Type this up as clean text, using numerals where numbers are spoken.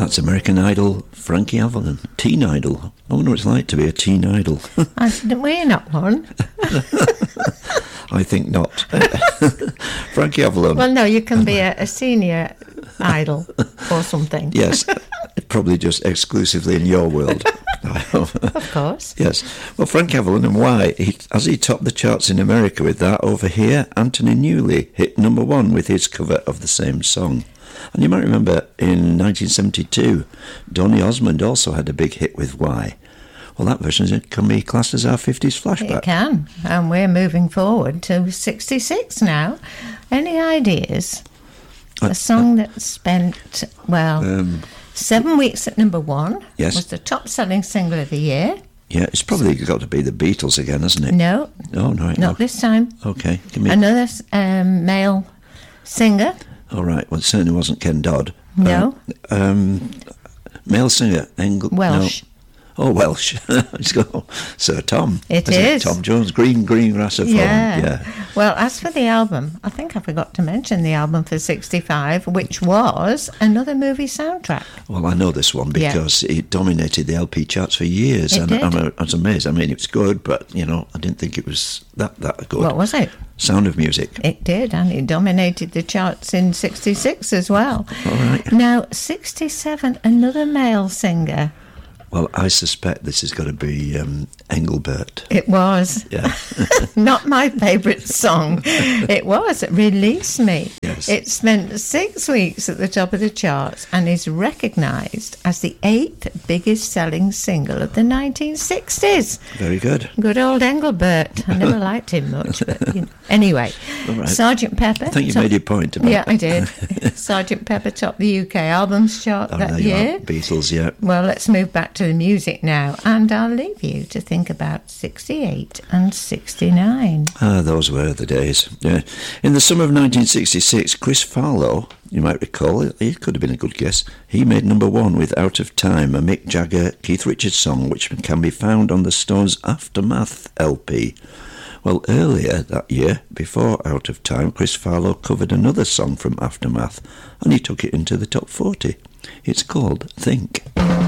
That's American Idol, Frankie Avalon, teen idol. I wonder what it's like to be a teen idol. We're not one. I think not. Frankie Avalon. Well, no, you can be a senior idol or something. Yes, probably just exclusively in your world. Of course. Yes. Well, Frank Avalon, and why? As he topped the charts in America with that, over here, Anthony Newley hit number one with his cover of the same song. And you might remember in 1972, Donny Osmond also had a big hit with Why. Well, that version can be classed as our 50s flashback. It can. And we're moving forward to 66 now. Any ideas? A song that spent, 7 weeks at number one. Yes. Was the top-selling single of the year. Yeah, it's probably got to be the Beatles again, hasn't it? No. Oh, no. Not this time. Okay. Give me Another male singer. All right. Well, it certainly wasn't Ken Dodd. No. Male singer. Welsh. No. Oh, Welsh. Let's go. Sir Tom. It is. Tom Jones, Green Grass of Home. Yeah. Well, as for the album, I think I forgot to mention the album for 65, which was another movie soundtrack. Well, I know this one because it dominated the LP charts for years. It did. I was amazed. I mean, it was good, but, I didn't think it was that good. What was it? Sound of Music. It did, and it dominated the charts in 66 as well. All right. Now, 67, another male singer. Well, I suspect this has got to be Engelbert. It was. Yeah. Not my favourite song. It was Release Me. Yes. It spent 6 weeks at the top of the charts and is recognised as the 8th biggest selling single of the 1960s. Very good. Good old Engelbert. I never liked him much, but anyway. All right. Sgt. Pepper. I think you made your point about Yeah, I did. Sgt. Pepper topped the UK albums chart that year. Beatles, yeah. Well, let's move back to the music now, and I'll leave you to think about 68 and 69. Ah, those were the days. Yeah. In the summer of 1966, Chris Farlow, you might recall, he could have been a good guess, he made number one with Out of Time, a Mick Jagger, Keith Richards song, which can be found on the Stones' Aftermath LP. Well, earlier that year, before Out of Time, Chris Farlow covered another song from Aftermath, and he took it into the top 40. It's called Think.